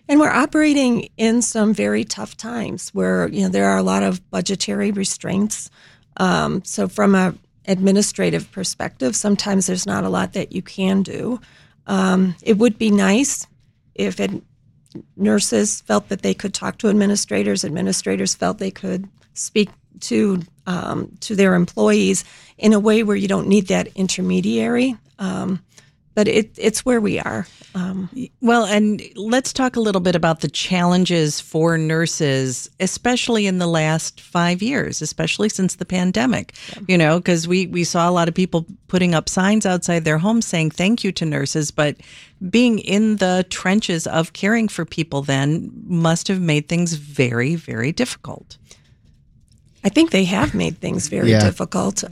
And we're operating in some very tough times where, there are a lot of budgetary restraints. So from a administrative perspective, sometimes there's not a lot that you can do. It would be nice if nurses felt that they could talk to administrators felt they could speak to their employees in a way where you don't need that intermediary. But it's where we are. Well, and let's talk a little bit about the challenges for nurses, especially in the last 5 years, especially since the pandemic, because we saw a lot of people putting up signs outside their homes saying thank you to nurses, but being in the trenches of caring for people then must have made things very, very difficult. I think they have made things very difficult.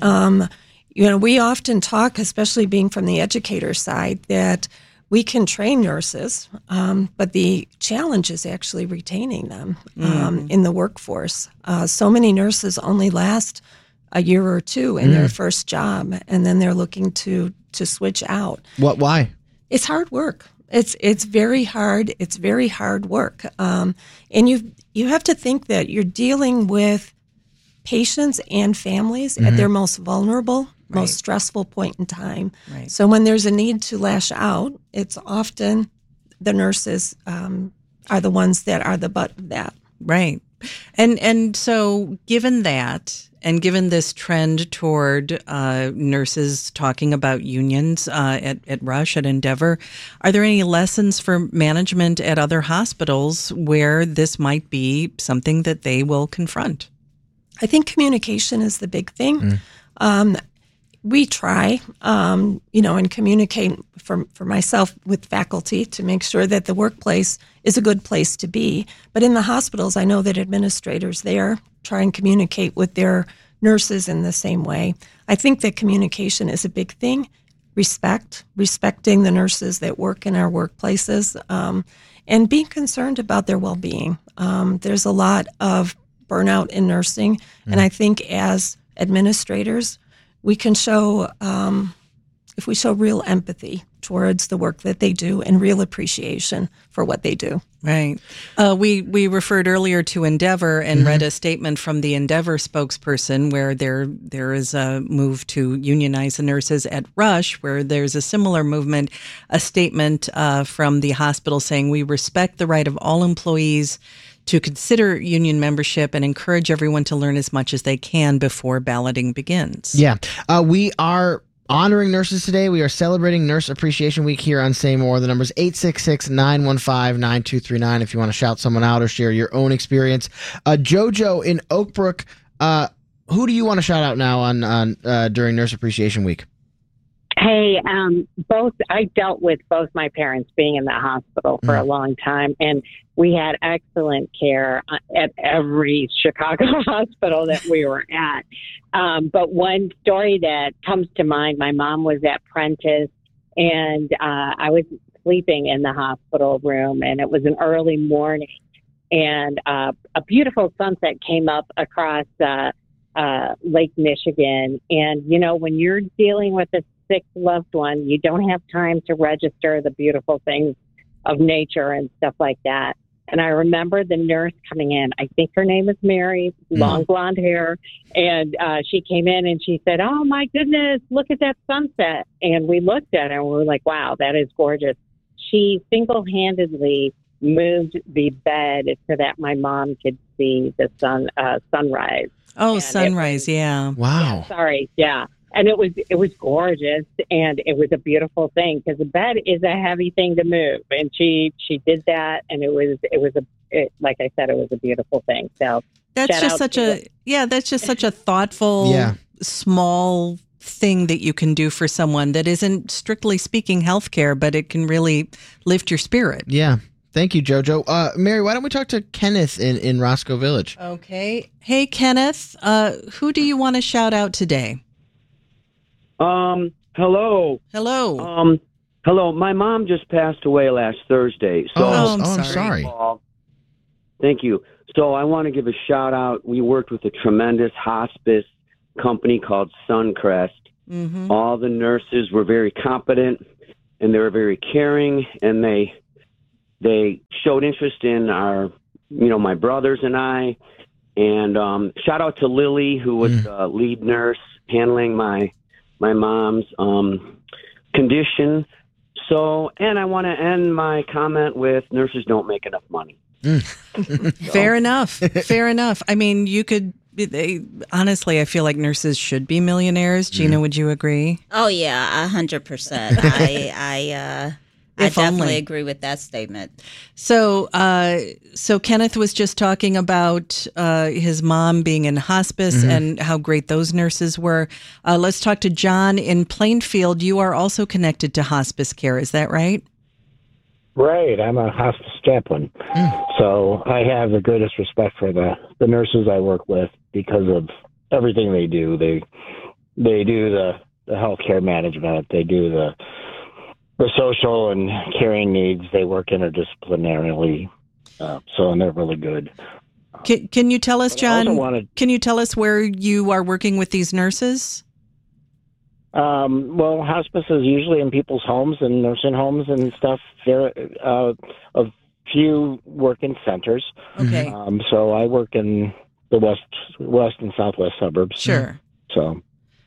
We often talk, especially being from the educator side, that we can train nurses, but the challenge is actually retaining them in the workforce. So many nurses only last a year or two in their first job, and then they're looking to switch out. Why? It's hard work. It's very hard. It's very hard work, and you have to think that you're dealing with patients and families at their most vulnerable, most stressful point in time. Right. So when there's a need to lash out, it's often the nurses are the ones that are the butt of that. Right. And so given that, and given this trend toward nurses talking about unions at Rush, at Endeavor, are there any lessons for management at other hospitals where this might be something that they will confront? I think communication is the big thing. We try, and communicate for myself with faculty to make sure that the workplace is a good place to be. But in the hospitals, I know that administrators there try and communicate with their nurses in the same way. I think that communication is a big thing. Respecting the nurses that work in our workplaces, and being concerned about their well-being. There's a lot of burnout in nursing, and I think as administrators, we can show, if we show real empathy towards the work that they do and real appreciation for what they do. Right. We referred earlier to Endeavor and read a statement from the Endeavor spokesperson where there is a move to unionize the nurses at Rush, where there's a similar movement, a statement from the hospital saying, we respect the right of all employees to consider union membership and encourage everyone to learn as much as they can before balloting begins. Yeah. We are honoring nurses today. We are celebrating Nurse Appreciation Week here on Say More. The number is 866-915-9239 if you want to shout someone out or share your own experience. Jojo in Oak Brook, who do you want to shout out now on during Nurse Appreciation Week? Hey, I dealt with both my parents being in the hospital for a long time, and we had excellent care at every Chicago hospital that we were at. But one story that comes to mind, my mom was at Prentice, and I was sleeping in the hospital room, and it was an early morning, and a beautiful sunset came up across Lake Michigan. And, when you're dealing with a sick loved one, you don't have time to register the beautiful things of nature and stuff like that. And I remember the nurse coming in. I think her name is Mary, long blonde hair. And she came in and she said, oh, my goodness, look at that sunset. And we looked at it and we were like, wow, that is gorgeous. She single-handedly moved the bed so that my mom could see the sunrise. Oh, and sunrise, yeah. Wow. Yeah. And it was gorgeous, and it was a beautiful thing because the bed is a heavy thing to move, and she did that, and like I said, it was a beautiful thing. So that's just such a thoughtful, small thing that you can do for someone that isn't strictly speaking healthcare, but it can really lift your spirit. Yeah. Thank you, Jojo. Mary, why don't we talk to Kenneth in Roscoe Village? Okay. Hey, Kenneth, who do you want to shout out today? Hello. Hello. Hello. My mom just passed away last Thursday. So I'm sorry. Thank you. So I want to give a shout out. We worked with a tremendous hospice company called Suncrest. Mm-hmm. All the nurses were very competent and they were very caring, and they they showed interest in our, my brothers and I. And shout out to Lily, who was the lead nurse handling my mom's condition. So, and I want to end my comment with nurses don't make enough money. Fair enough. Fair enough. I mean, honestly, I feel like nurses should be millionaires. Gina, would you agree? Oh, yeah, 100%. I definitely agree with that statement. So Kenneth was just talking about his mom being in hospice and how great those nurses were. Let's talk to John in Plainfield. You are also connected to hospice care. Is that right? Right. I'm a hospice chaplain. So I have the greatest respect for the nurses I work with because of everything they do. They do the healthcare management. They do the social and caring needs. They work interdisciplinarily. And they're really good. Can you tell us, John, can you tell us where you are working with these nurses? Well, hospice is usually in people's homes and nursing homes and stuff. There, a few work in centers. Okay. So I work in the west and southwest suburbs. Sure. So,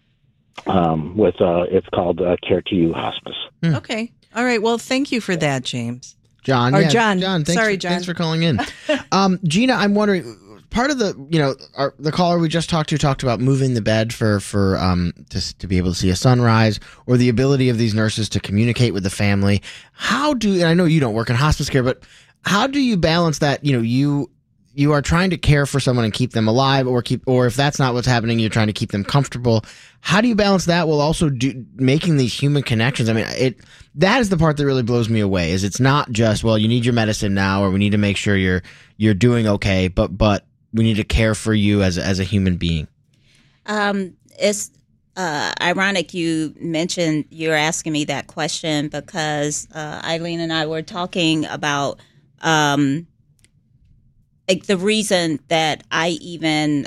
it's called Care to You Hospice. Okay. All right. Well, thank you for that, James. John. John. Thanks, Sorry, John. Thanks for calling in. Gina, I'm wondering, part of the caller we just talked about moving the bed to be able to see a sunrise, or the ability of these nurses to communicate with the family. And I know you don't work in hospice care, but how do you balance that? You are trying to care for someone and keep them alive, or if that's not what's happening, you're trying to keep them comfortable. How do you balance that while also making these human connections? I mean, that is the part that really blows me away. Is it's not just, well, you need your medicine now, or we need to make sure you're doing okay, but we need to care for you as a human being. It's ironic you mentioned you're asking me that question because Eileen and I were talking about the reason that I even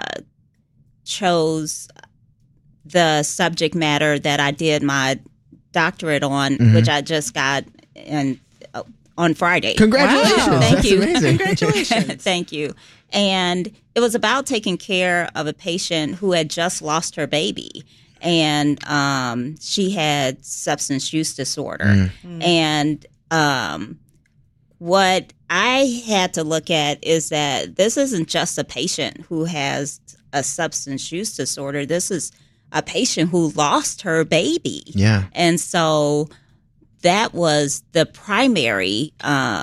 chose the subject matter that I did my doctorate on, which I just got on Friday. Congratulations. Wow. Thank you. Amazing. Congratulations. Thank you. And it was about taking care of a patient who had just lost her baby. And she had substance use disorder. And what I had to look at is that this isn't just a patient who has a substance use disorder. This is a patient who lost her baby. Yeah. And so that was the primary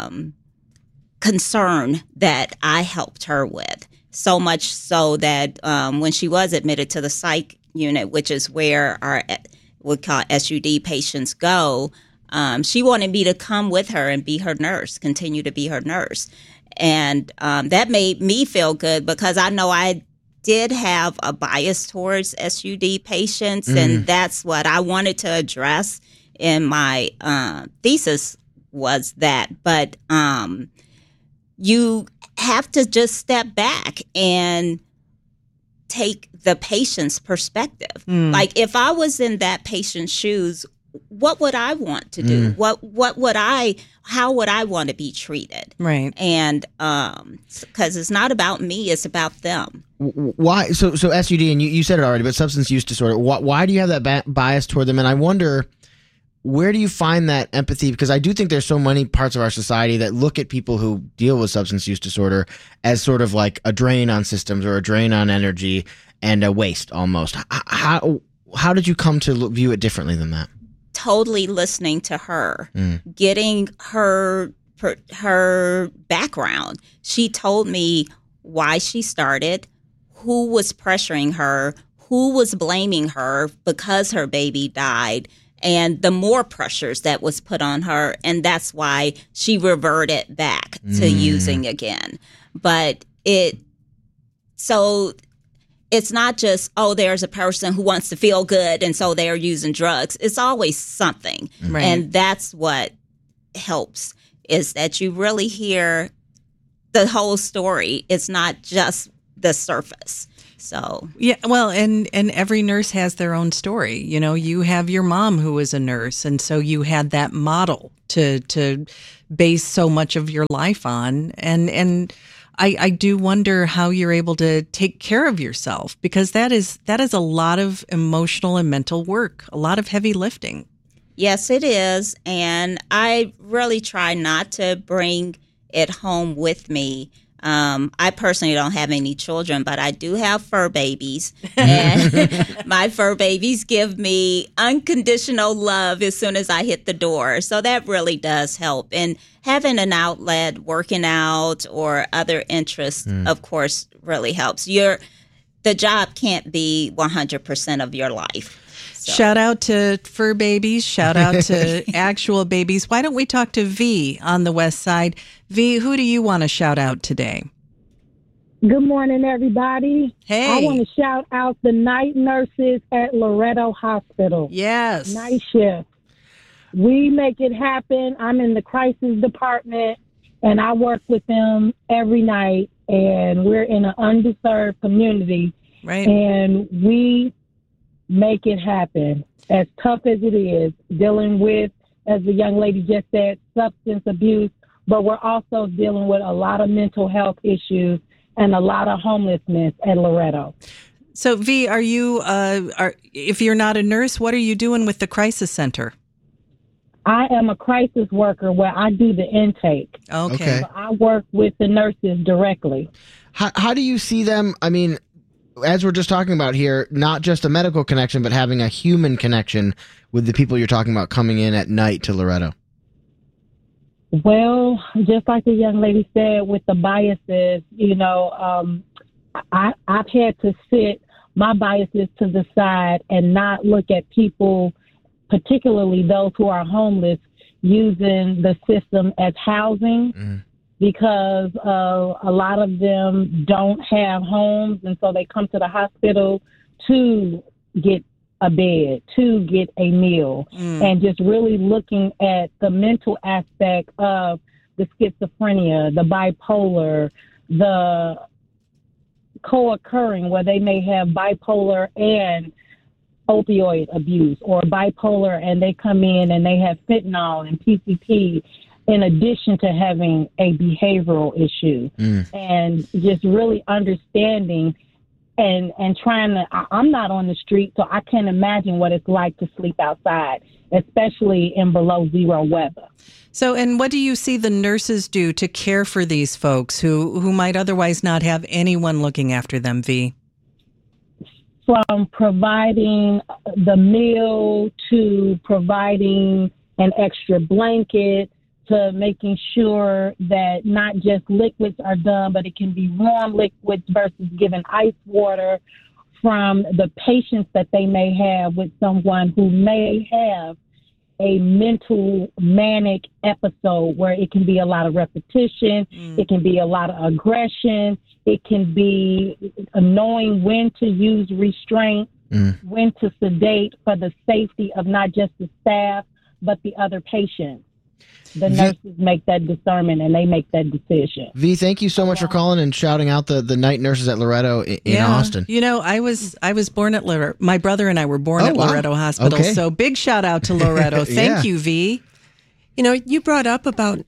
concern that I helped her with. So much so that when she was admitted to the psych unit, which is where our we call SUD patients go, she wanted me to come with her and be her nurse, continue to be her nurse. And that made me feel good because I know I did have a bias towards SUD patients, and that's what I wanted to address in my thesis was that. But you have to just step back and take the patient's perspective. Like if I was in that patient's shoes, what would I want to do? How would I want to be treated? Right. And because it's not about me, it's about them. Why? So SUD, and you said it already, but substance use disorder. Why do you have that bias toward them? And I wonder, where do you find that empathy? Because I do think there's so many parts of our society that look at people who deal with substance use disorder as sort of like a drain on systems or a drain on energy and a waste almost. How did you come to view it differently than that? Totally listening to her, getting her background. She told me why she started, who was pressuring her, who was blaming her because her baby died, and the more pressures that was put on her. And that's why she reverted back to using again. But it's not just, there's a person who wants to feel good and so they're using drugs. It's always something. Right. And that's what helps, is that you really hear the whole story. It's not just the surface. So Yeah, well, and every nurse has their own story. You know, you have your mom who was a nurse, and so you had that model to base so much of your life on. And I do wonder how you're able to take care of yourself, because that is a lot of emotional and mental work, a lot of heavy lifting. yes, it is. And I really try not to bring it home with me. I personally don't have any children, but I do have fur babies. And my fur babies give me unconditional love as soon as I hit the door. So that really does help. And having an outlet, working out, or other interests, of course, really helps. The job can't be 100% of your life. So. Shout out to fur babies. Shout out to actual babies. Why don't we talk to V on the West Side? V, who do you want to shout out today? Good morning, everybody. Hey. I want to shout out the night nurses at Loretto Hospital. Yes. Night shift. We make it happen. I'm in the crisis department, and I work with them every night, and we're in an underserved community. Right. And we make it happen. As tough as it is, dealing with, as the young lady just said, substance abuse, but we're also dealing with a lot of mental health issues and a lot of homelessness at Loretto. So, V, are you, if you're not a nurse, what are you doing with the crisis center? I am a crisis worker where I do the intake. Okay. So I work with the nurses directly. How do you see them? I mean, as we're just talking about here, not just a medical connection, but having a human connection with the people you're talking about coming in at night to Loretto. Well, just like the young lady said, with the biases, I've had to sit my biases to the side and not look at people, particularly those who are homeless, using the system as housing. Because a lot of them don't have homes, and so they come to the hospital to get a bed, to get a meal, and just really looking at the mental aspect of the schizophrenia, the bipolar, the co-occurring where they may have bipolar and opioid abuse, or bipolar and they come in and they have fentanyl and PCP, in addition to having a behavioral issue. And just really understanding and trying to, I'm not on the street, so I can't imagine what it's like to sleep outside, especially in below zero weather. So, and what do you see the nurses do to care for these folks who might otherwise not have anyone looking after them, V? From providing the meal to providing an extra blanket to making sure that not just liquids are done, but it can be warm liquids versus giving ice water, from the patients that they may have with someone who may have a mental manic episode where it can be a lot of repetition, it can be a lot of aggression, it can be knowing when to use restraint, when to sedate for the safety of not just the staff, but the other patients. The nurses make that discernment and they make that decision. V, thank you so much for calling and shouting out the night nurses at Loretto in Austin. You know, I was born at Loretto. My brother and I were born at Loretto Hospital. Okay. So big shout out to Loretto. Thank you, V. You know, you brought up about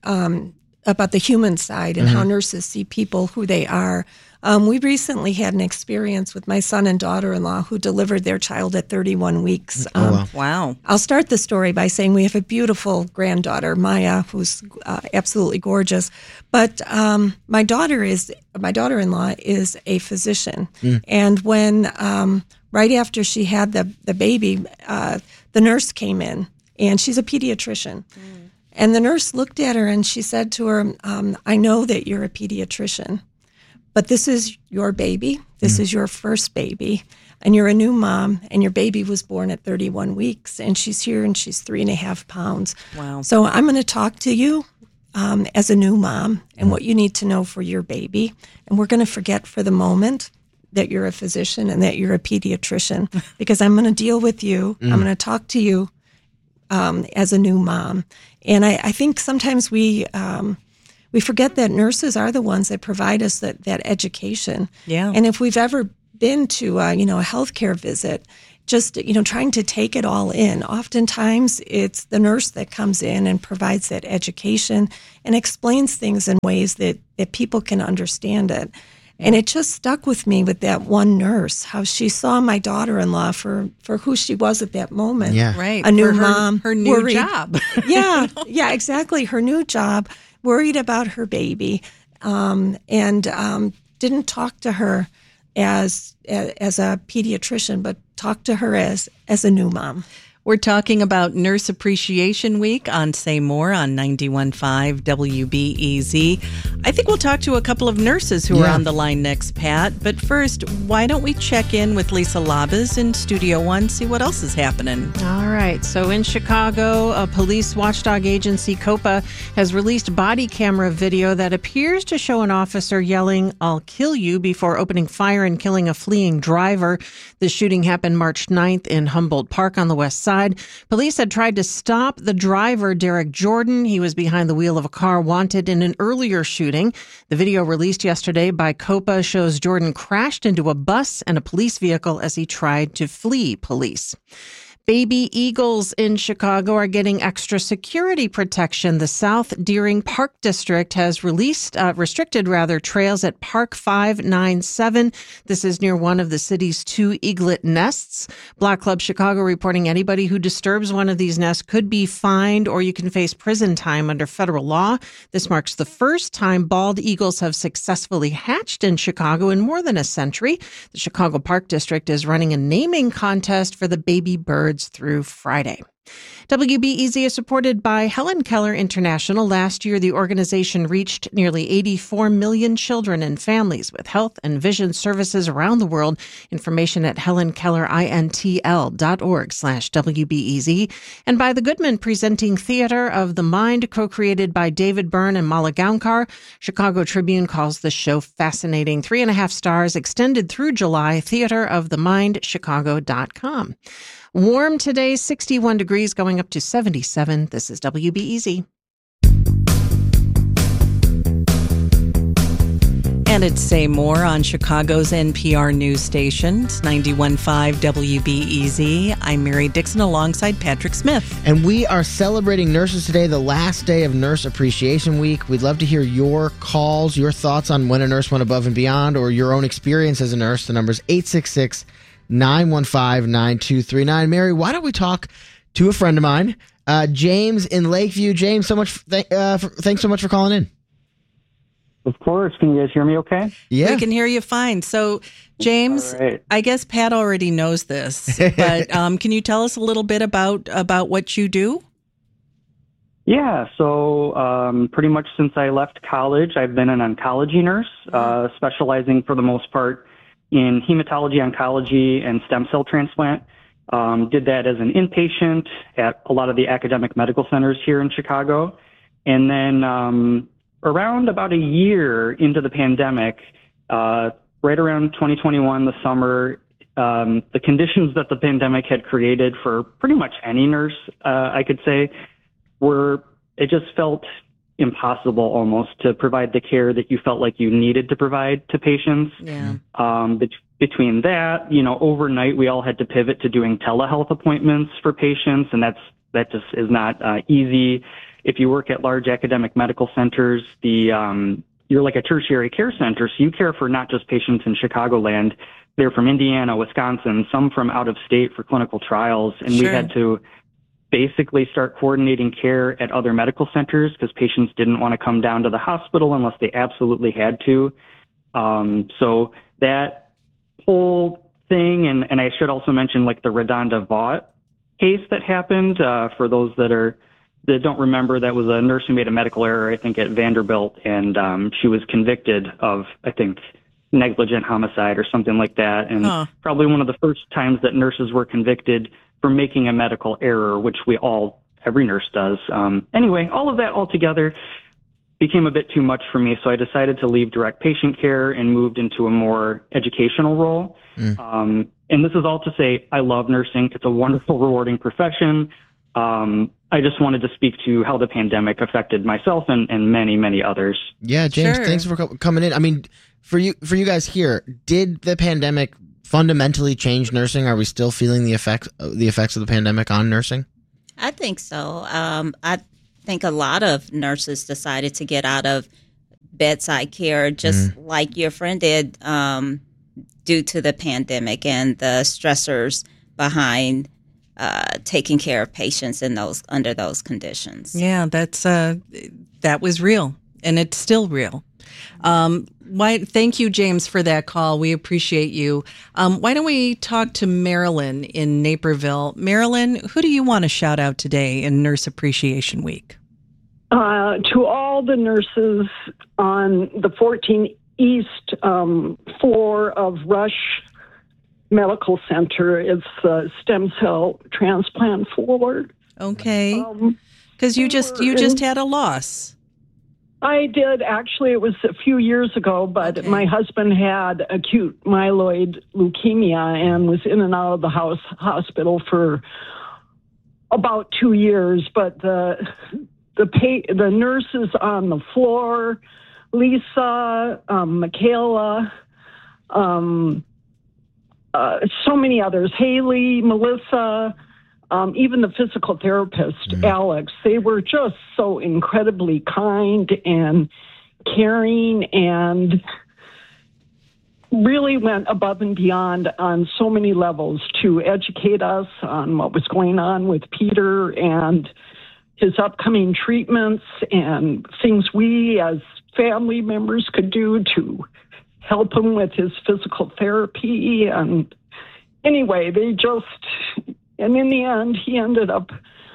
the human side and how nurses see people who they are. We recently had an experience with my son and daughter-in-law who delivered their child at 31 weeks. Wow. I'll start the story by saying we have a beautiful granddaughter, Maya, who's absolutely gorgeous. But my daughter-in-law is a physician. And when right after she had the baby, the nurse came in, and she's a pediatrician. And the nurse looked at her and she said to her, I know that you're a pediatrician, but this is your baby. This is your first baby, and you're a new mom, and your baby was born at 31 weeks, and she's here, and she's 3.5 pounds. Wow. So I'm going to talk to you as a new mom and what you need to know for your baby, and we're going to forget for the moment that you're a physician and that you're a pediatrician, because I'm going to deal with you. I'm going to talk to you as a new mom. And I think sometimes we forget that nurses are the ones that provide us that education. Yeah. And if we've ever been to a healthcare visit, just trying to take it all in. Oftentimes, it's the nurse that comes in and provides that education and explains things in ways that people can understand it. And it just stuck with me with that one nurse, how she saw my daughter-in-law for who she was at that moment. Yeah. Right. A new For mom. Her new worried. job. Yeah, exactly. Her new job, worried about her baby, and didn't talk to her as a pediatrician, but talked to her as a new mom. We're talking about Nurse Appreciation Week on Say More on 91.5 WBEZ. I think we'll talk to a couple of nurses who are on the line next, Pat. But first, why don't we check in with Lisa Labas in Studio One, see what else is happening. All right. So in Chicago, a police watchdog agency, COPA, has released body camera video that appears to show an officer yelling, "I'll kill you," before opening fire and killing a fleeing driver. The shooting happened March 9th in Humboldt Park on the west side. Police had tried to stop the driver, Derek Jordan. He was behind the wheel of a car wanted in an earlier shooting. The video released yesterday by COPA shows Jordan crashed into a bus and a police vehicle as he tried to flee police. Baby eagles in Chicago are getting extra security protection. The South Deering Park District has restricted trails at Park 597. This is near one of the city's 2 eaglet nests. Block Club Chicago reporting anybody who disturbs one of these nests could be fined or you can face prison time under federal law. This marks the first time bald eagles have successfully hatched in Chicago in more than a century. The Chicago Park District is running a naming contest for the baby birds through Friday. WBEZ is supported by Helen Keller International. Last year, the organization reached nearly 84 million children and families with health and vision services around the world. Information at helenkellerintl.org/WBEZ. And by the Goodman, presenting Theater of the Mind, co-created by David Byrne and Mala Gaunkar. Chicago Tribune calls the show fascinating. 3.5 stars, extended through July. theaterofthemindchicago.com. Warm today, 61 degrees, going up to 77. This is WBEZ. And it's Say More on Chicago's NPR news station. It's 91.5 WBEZ. I'm Mary Dixon alongside Patrick Smith. And we are celebrating nurses today, the last day of Nurse Appreciation Week. We'd love to hear your calls, your thoughts on when a nurse went above and beyond, or your own experience as a nurse. The number is 866-915-9239. Mary, why don't we talk to a friend of mine, James in Lakeview. James, thanks so much for calling in. Of course. Can you guys hear me okay? Yeah. We can hear you fine. So, James, right. I guess Pat already knows this, but can you tell us a little bit about what you do? Yeah, so pretty much since I left college, I've been an oncology nurse, specializing for the most part in hematology, oncology, and stem cell transplant. Did that as an inpatient at a lot of the academic medical centers here in Chicago. And then around about a year into the pandemic, right around 2021, the summer, the conditions that the pandemic had created for pretty much any nurse, I could say, it just felt impossible almost to provide the care that you felt like you needed to provide to patients. Yeah. Between that, overnight we all had to pivot to doing telehealth appointments for patients, and that just is not easy. If you work at large academic medical centers, you're like a tertiary care center, so you care for not just patients in Chicagoland. They're from Indiana, Wisconsin, some from out of state for clinical trials, and we had to basically start coordinating care at other medical centers because patients didn't want to come down to the hospital unless they absolutely had to. So that whole thing, and I should also mention like the Redonda Vaught case that happened, for those that don't remember, that was a nurse who made a medical error, I think, at Vanderbilt, and she was convicted of, I think, negligent homicide or something like that, and probably one of the first times that nurses were convicted for making a medical error, which every nurse does. Anyway, all of that altogether became a bit too much for me, so I decided to leave direct patient care and moved into a more educational role. And this is all to say, I love nursing. It's a wonderful, rewarding profession. I just wanted to speak to how the pandemic affected myself and many, many others. Yeah, James, thanks for coming in. I mean, for you guys here, did the pandemic fundamentally changed nursing? Are we still feeling the effects of the pandemic on nursing? I think so. I think a lot of nurses decided to get out of bedside care, just like your friend did, due to the pandemic and the stressors behind taking care of patients in under those conditions. Yeah, that was real, and it's still real. Thank you, James, for that call. We appreciate you. Why don't we talk to Marilyn in Naperville? Marilyn, who do you want to shout out today in Nurse Appreciation Week? To all the nurses on the 14 East floor of Rush Medical Center. It's the stem cell transplant floor. Okay, because you just had a loss. I did. Actually, it was a few years ago, but my husband had acute myeloid leukemia and was in and out of the hospital for about 2 years. But the nurses on the floor, Lisa, Michaela, so many others, Haley, Melissa, even the physical therapist, Alex, they were just so incredibly kind and caring and really went above and beyond on so many levels to educate us on what was going on with Peter and his upcoming treatments and things we as family members could do to help him with his physical therapy. And anyway, and in the end, he ended up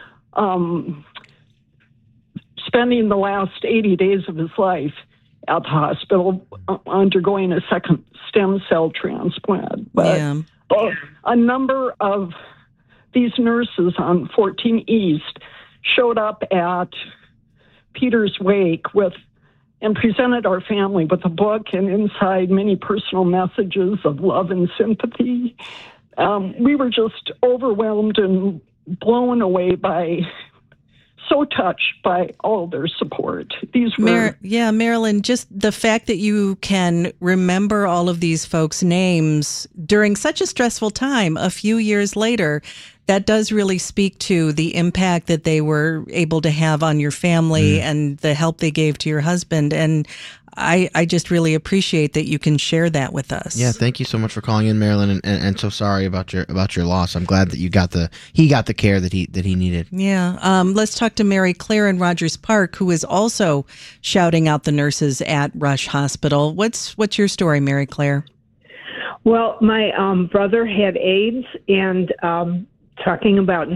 spending the last 80 days of his life at the hospital undergoing a second stem cell transplant. But a number of these nurses on 14 East showed up at Peter's wake and presented our family with a book and inside many personal messages of love and sympathy. We were just overwhelmed and blown away so touched by all their support. These were Marilyn, just the fact that you can remember all of these folks' names during such a stressful time a few years later, that does really speak to the impact that they were able to have on your family and the help they gave to your husband. And I just really appreciate that you can share that with us. Yeah, thank you so much for calling in, Marilyn, and so sorry about your loss. I'm glad that he got the care that he needed. Yeah, let's talk to Mary Claire in Rogers Park, who is also shouting out the nurses at Rush Hospital. What's your story, Mary Claire? Well, my brother had AIDS, and talking about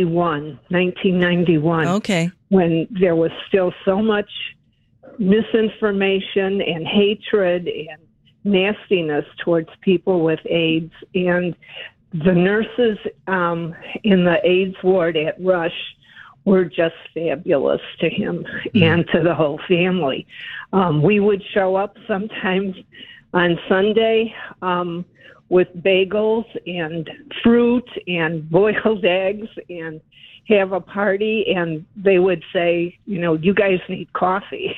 1991. Okay, when there was still so much misinformation and hatred and nastiness towards people with AIDS. And the nurses in the AIDS ward at Rush were just fabulous to him and to the whole family. We would show up sometimes on Sunday with bagels and fruit and boiled eggs and have a party, and they would say, you guys need coffee,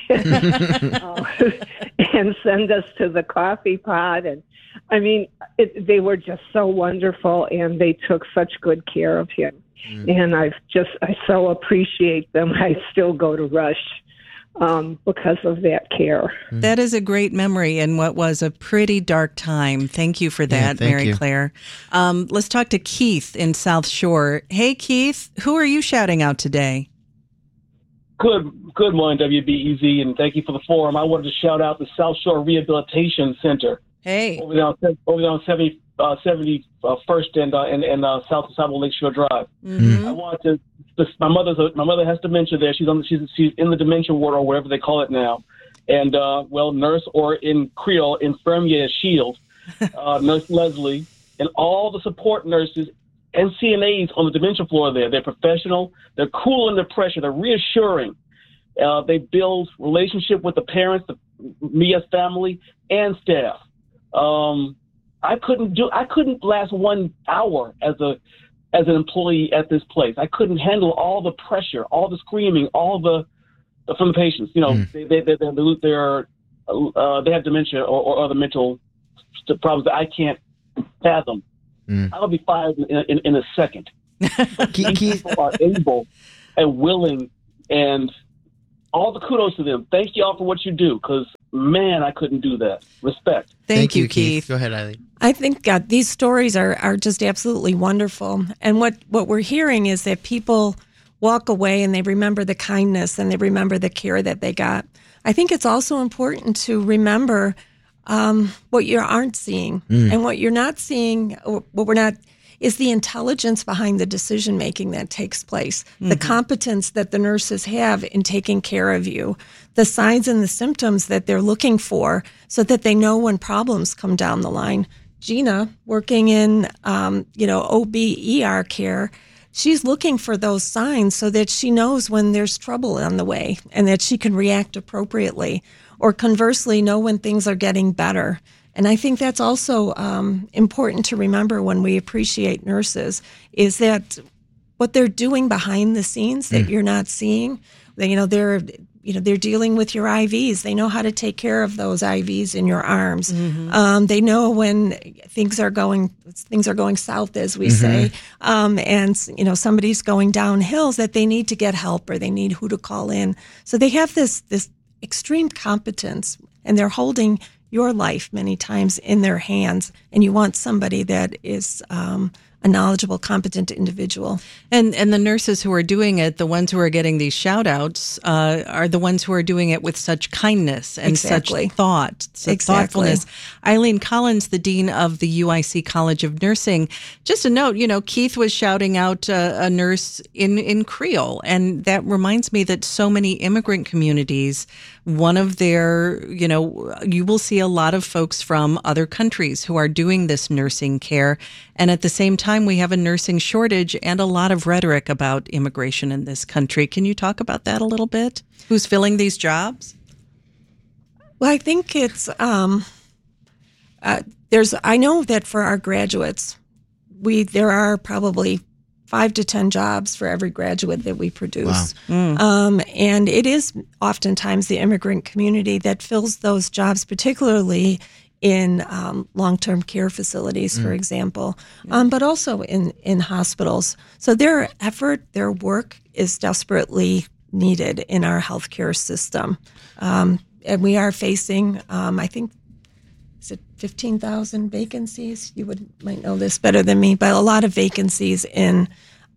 and send us to the coffee pot. And I mean, they were just so wonderful, and they took such good care of him. And I so appreciate them. I still go to Rush because of that care. That is a great memory in what was a pretty dark time. Thank you for that, Mary Claire. Let's talk to Keith in South Shore. Hey, Keith, who are you shouting out today? Good morning, WBEZ, and thank you for the forum. I wanted to shout out the South Shore Rehabilitation Center. Hey. Over there on 71st and South Lakeshore Drive. I wanted to. My mother has dementia there. She's in the dementia ward or whatever they call it now, and nurse or in Creole, infirmier shield, Nurse Leslie, and all the support nurses and CNAs on the dementia floor there. They're professional. They're cool under pressure. They're reassuring. They build relationship with the parents, me as family, and staff. I couldn't last 1 hour as an employee at this place. I couldn't handle all the pressure, all the screaming, from the patients. They have dementia or other mental problems that I can't fathom. I'll be fired in a second. People are able and willing, and all the kudos to them. Thank you all for what you do, because, man, I couldn't do that. Respect. Thank you, Keith. Go ahead, Eileen. I think these stories are just absolutely wonderful. And what we're hearing is that people walk away and they remember the kindness and they remember the care that they got. I think it's also important to remember what you aren't seeing. And what you're not seeing, what we're not, is the intelligence behind the decision making that takes place, the competence that the nurses have in taking care of you, the signs and the symptoms that they're looking for so that they know when problems come down the line. Gina, working in OB/ER care, she's looking for those signs so that she knows when there's trouble on the way and that she can react appropriately, or conversely, know when things are getting better. And I think that's also important to remember when we appreciate nurses, is that what they're doing behind the scenes that you're not seeing. They're dealing with your IVs. They know how to take care of those IVs in your arms. They know when things are going south, as we say, and somebody's going down hills, that they need to get help or they need who to call in. So they have this extreme competence, and they're holding your life many times in their hands, and you want somebody that is a knowledgeable, competent individual. And the nurses who are doing it, the ones who are getting these shout outs, are the ones who are doing it with such kindness and such thought, such thoughtfulness. Eileen Collins, the Dean of the UIC College of Nursing. Just a note, Keith was shouting out a nurse in Creole, and that reminds me that so many immigrant communities, one of their, you will see a lot of folks from other countries who are doing this nursing care. And at the same time, we have a nursing shortage and a lot of rhetoric about immigration in this country. Can you talk about that a little bit? Who's filling these jobs? Well, I think it's, I know that for our graduates, there are probably 5 to 10 jobs for every graduate that we produce. Wow. And it is oftentimes the immigrant community that fills those jobs, particularly in long-term care facilities, for example, but also in hospitals. So their effort, their work is desperately needed in our healthcare system. And we are facing, I think, is it 15,000 vacancies? You might know this better than me, but a lot of vacancies in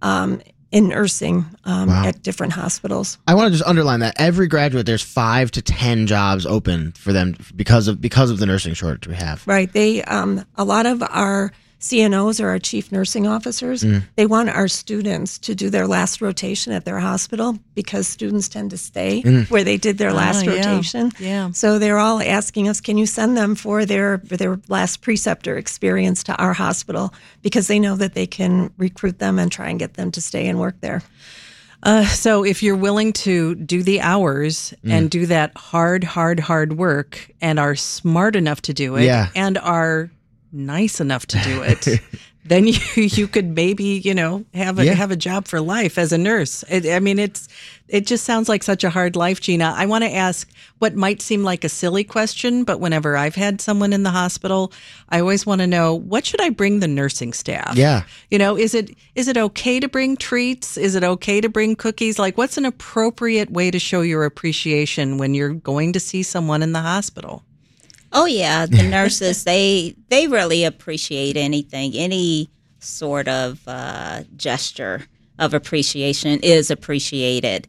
nursing at different hospitals. I want to just underline that every graduate, there's 5 to 10 jobs open for them because of the nursing shortage we have. Right. They a lot of our CNOs, or our chief nursing officers, they want our students to do their last rotation at their hospital, because students tend to stay where they did their last rotation. Yeah. So they're all asking us, can you send them for their last preceptor experience to our hospital, because they know that they can recruit them and try and get them to stay and work there. So if you're willing to do the hours and do that hard work, and are smart enough to do it, and are nice enough to do it, then you could maybe have a job for life as a nurse. It just sounds like such a hard life, Gina. I want to ask what might seem like a silly question, but whenever I've had someone in the hospital, I always want to know, what should I bring the nursing staff? Yeah. Is it okay to bring treats? Is it okay to bring cookies? Like, what's an appropriate way to show your appreciation when you're going to see someone in the hospital? Oh, yeah. The nurses, they really appreciate anything. Any sort of gesture of appreciation is appreciated.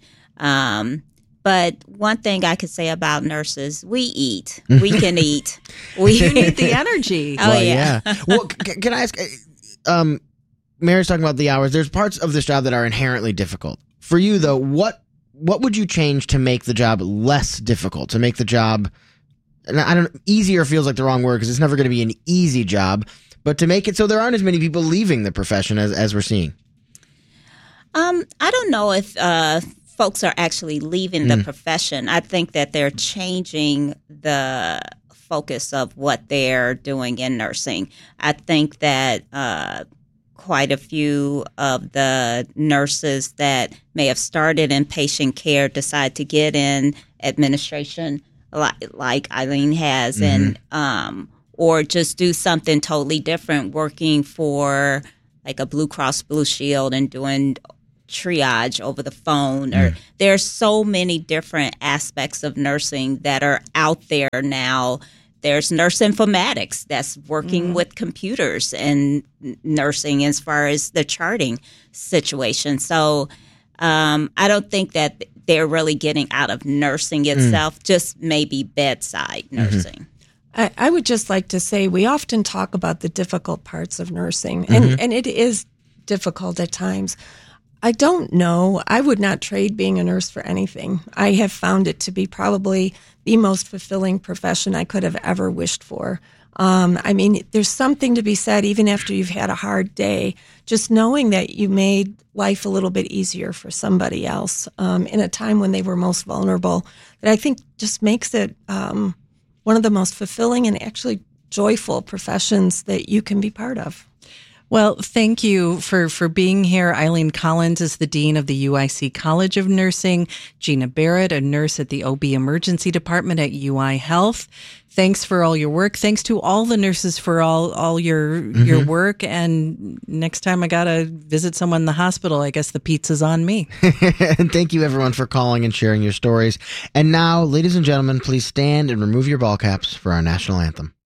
But one thing I could say about nurses, we eat. We can eat. You need the energy. Oh, yeah. Well, can I ask, Mary's talking about the hours. There's parts of this job that are inherently difficult. For you, though, what would you change to make the job less difficult, to make the job... And easier feels like the wrong word, because it's never going to be an easy job, but to make it so there aren't as many people leaving the profession as we're seeing? I don't know if folks are actually leaving the profession. I think that they're changing the focus of what they're doing in nursing. I think that quite a few of the nurses that may have started in patient care decide to get in administration, like Eileen has, and or just do something totally different, working for like a Blue Cross Blue Shield and doing triage over the phone. Or there's so many different aspects of nursing that are out there now. There's nurse informatics that's working with computers and nursing as far as the charting situation. So I don't think that they're really getting out of nursing itself, just maybe bedside nursing. I would just like to say we often talk about the difficult parts of nursing, and it is difficult at times. I don't know. I would not trade being a nurse for anything. I have found it to be probably the most fulfilling profession I could have ever wished for. I mean, there's something to be said, even after you've had a hard day, just knowing that you made life a little bit easier for somebody else in a time when they were most vulnerable, that I think just makes it one of the most fulfilling and actually joyful professions that you can be part of. Well, thank you for being here. Eileen Collins is the Dean of the UIC College of Nursing. Gina Barrett, a nurse at the OB Emergency Department at UI Health. Thanks for all your work. Thanks to all the nurses for all your work. And next time I got to visit someone in the hospital, I guess the pizza's on me. And thank you, everyone, for calling and sharing your stories. And now, ladies and gentlemen, please stand and remove your ball caps for our national anthem.